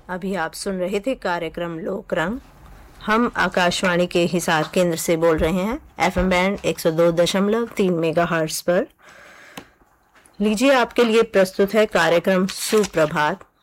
अभी आप सुन रहे थे कार्यक्रम लोकरंग। हम आकाशवाणी के हिसार केंद्र से बोल रहे हैं, एफएम बैंड 102.3 मेगाहर्ट्ज पर। लीजिए, आपके लिए प्रस्तुत है कार्यक्रम सुप्रभात।